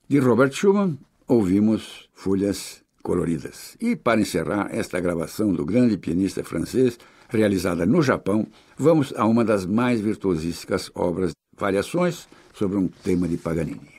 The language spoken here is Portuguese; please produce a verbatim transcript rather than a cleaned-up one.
De Robert Schumann, ouvimos Folhas Coloridas. E, para encerrar esta gravação do grande pianista francês, realizada no Japão, vamos a uma das mais virtuosísticas obras, variações sobre um tema de Paganini.